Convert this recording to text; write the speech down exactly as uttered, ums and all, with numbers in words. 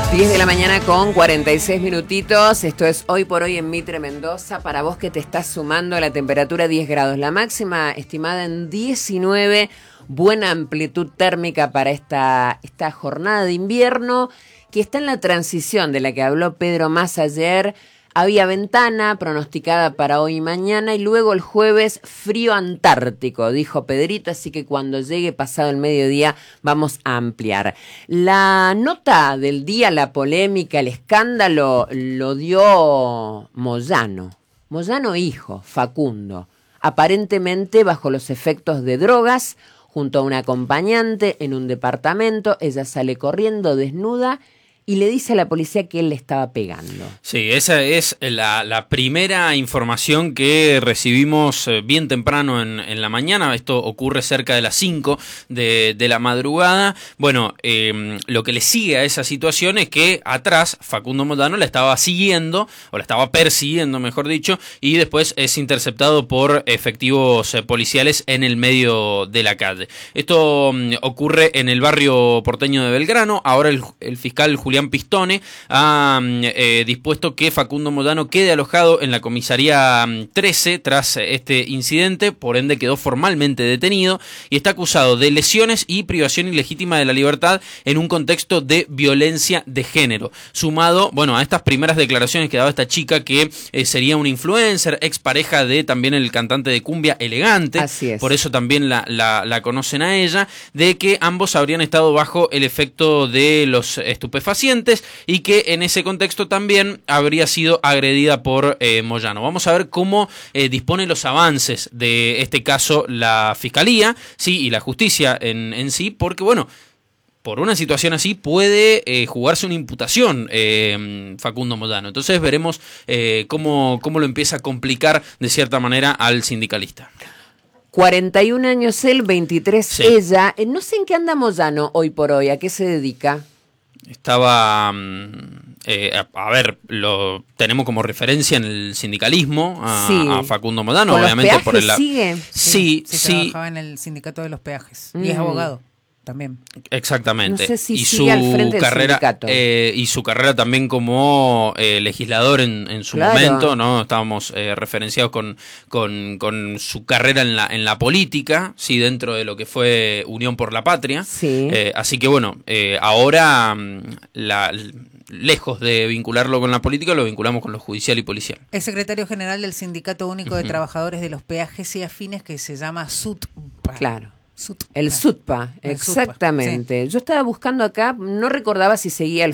diez de la mañana con cuarenta y seis minutitos. Esto es Hoy por Hoy en Mitre, Mendoza. Para vos que te estás sumando a la temperatura diez grados. La máxima estimada en diecinueve. Buena amplitud térmica para esta, esta jornada de invierno que está en la transición de la que habló Pedro Mas ayer. Había ventana pronosticada para hoy y mañana y luego el jueves frío antártico, dijo Pedrito, así que cuando llegue pasado el mediodía vamos a ampliar. La nota del día, la polémica, el escándalo, lo dio Moyano. Moyano hijo, Facundo, aparentemente bajo los efectos de drogas, junto a una acompañante en un departamento. Ella sale corriendo desnuda y le dice a la policía que él le estaba pegando. Sí, esa es la, la primera información que recibimos bien temprano en, en la mañana. Esto ocurre cerca de las cinco de, de la madrugada. Bueno, eh, lo que le sigue a esa situación es que atrás Facundo Moyano la estaba siguiendo, o la estaba persiguiendo, mejor dicho, y después es interceptado por efectivos policiales en el medio de la calle. Esto um, ocurre en el barrio porteño de Belgrano. Ahora el, el fiscal Julián Pistone ha eh, dispuesto que Facundo Moyano quede alojado en la comisaría trece tras este incidente, por ende quedó formalmente detenido y está acusado de lesiones y privación ilegítima de la libertad en un contexto de violencia de género, sumado, bueno, a estas primeras declaraciones que daba esta chica que eh, sería una influencer, expareja de también el cantante de cumbia Elegante. Así es. Por eso también la, la, la conocen a ella, de que ambos habrían estado bajo el efecto de los estupefacientes y que en ese contexto también habría sido agredida por eh, Moyano. Vamos a ver cómo eh, dispone los avances de este caso la Fiscalía, sí, y la justicia en, en sí, porque bueno, por una situación así puede eh, jugarse una imputación eh, Facundo Moyano. Entonces veremos eh, cómo, cómo lo empieza a complicar de cierta manera al sindicalista. cuarenta y un años él, veintitrés Sí. ella. Eh, no sé en qué anda Moyano hoy por hoy, ¿a qué se dedica? Estaba, eh, a, a ver, lo tenemos como referencia en el sindicalismo a, Sí. a Facundo Moyano, ¿Con obviamente los por el peajes sigue? Sí, Sí, sí, sí, trabajaba en el sindicato de los peajes y es Mm. abogado también. exactamente. No sé si y sigue al frente del carrera sindicato. eh, y su carrera también como eh, legislador en, en su Claro. momento, ¿no? Estábamos eh, referenciados con, con, con su carrera en la en la política, sí, dentro de lo que fue Unión por la Patria. Sí. Eh, así que bueno, eh, ahora mm, la lejos de vincularlo con la política, lo vinculamos con lo judicial y policial. Es secretario general del Sindicato Único de Trabajadores de los Peajes y Afines, que se llama SUTPA. Claro. SUTPA. El SUTPA, El SUTPA, exactamente. Yo estaba buscando acá, no recordaba si seguía al